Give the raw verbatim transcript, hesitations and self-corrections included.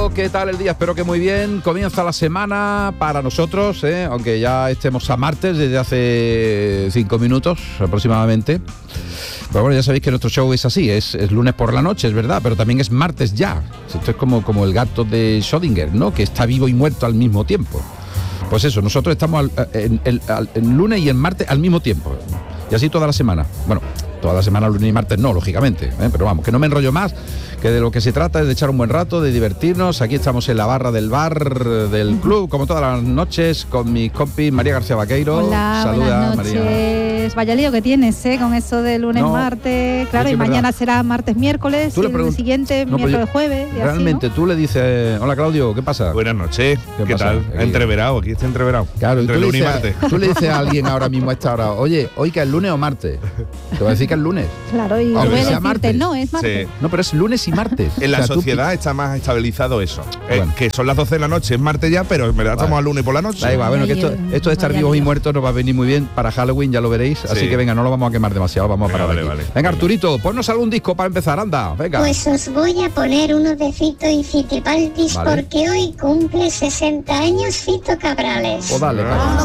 Claudio, ¿qué tal el día? Espero que muy bien. Comienza la semana para nosotros, ¿eh? Aunque ya estemos a martes desde hace cinco minutos aproximadamente. Pero bueno, ya sabéis que nuestro show es así, es, es lunes por la noche, es verdad, pero también es martes ya. Esto es como, como el gato de Schrödinger, ¿no? Que está vivo y muerto al mismo tiempo. Pues eso, nosotros estamos al, en, en, en, en lunes y en martes al mismo tiempo. Y así toda la semana. Bueno, toda la semana, lunes y martes no, lógicamente, ¿eh? Pero vamos, que no me enrollo más, que de lo que se trata es de echar un buen rato, de divertirnos. Aquí estamos en la barra del bar del club, como todas las noches, con mis compis. María García Vaqueiro. Hola, saluda, buenas noches. María. Vaya lío que tienes, ¿eh? Con eso de lunes, no, martes, claro, sí, y mañana verdad. será martes, miércoles, y el siguiente, no, miércoles, yo, jueves. Y realmente, así, ¿no? Tú le dices, hola Claudio, ¿qué pasa? Buenas noches, ¿qué, ¿Qué tal? Aquí. Entreverado, aquí está entreverado. Claro, entre tú, lunes le y martes. tú le dices a alguien ahora mismo a esta hora, oye, ¿hoy que es lunes o martes? Te va a decir que es lunes. Claro, y aunque puede sea decirte, martes. no, es martes. Sí. No, pero es lunes y martes. En la o sea, sociedad tú... está más estabilizado eso. Bueno. Eh, que son las doce de la noche, es martes ya, pero en verdad vale. estamos al lunes por la noche. Da igual, bueno, que esto, esto de estar vivos y muertos nos va a venir muy bien para Halloween, ya lo veréis. Sí. Así que venga, no lo vamos a quemar demasiado, vamos venga, a parar vale, aquí. Vale, venga, vale. Arturito, ponnos algún disco para empezar, anda, venga. Pues os voy a poner uno de Fito y Fitipaldis, vale. Porque hoy cumple sesenta años Fito Cabrales. O dale, no